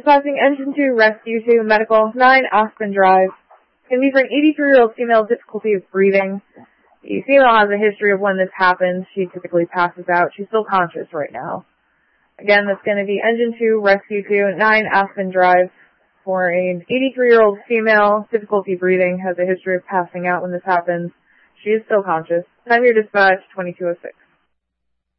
dispatching engine 2, rescue 2, medical, 9 Aspen Drive. Can be for an 83-year-old female, difficulty of breathing. The female has a history of when this happens. She typically passes out. She's still conscious right now. Again, that's going to be engine 2, rescue 2, 9 Aspen Drive. For an 83-year-old female, difficulty breathing, has a history of passing out when this happens. She is still conscious. Time of your dispatch, 2206.